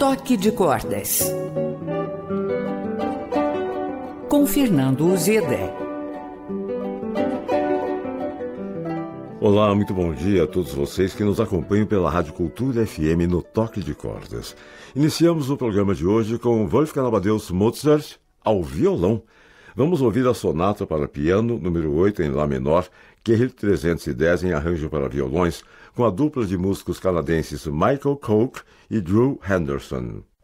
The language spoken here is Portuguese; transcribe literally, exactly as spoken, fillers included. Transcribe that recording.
Toque de Cordas, com Fernando Uzeda. Olá, muito bom dia a todos vocês que nos acompanham pela Rádio Cultura F M no Toque de Cordas. Iniciamos o programa de hoje com Wolfgang Amadeus Mozart ao violão. Vamos ouvir a sonata para piano, número oito em Lá menor, Q R trezentos e dez em arranjo para violões, com a dupla de músicos canadenses Michael Coke e Drew Henderson.